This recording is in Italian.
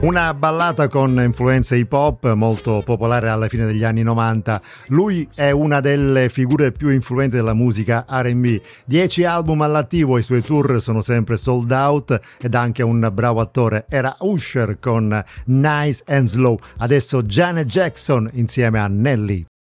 Una ballata con influenze hip hop molto popolare alla fine degli anni 90. Lui è una delle figure più influenti della musica R&B. 10 album all'attivo, i suoi tour sono sempre sold out ed anche un bravo attore. Era Usher con Nice and Slow. Adesso Janet Jackson insieme a Nelly.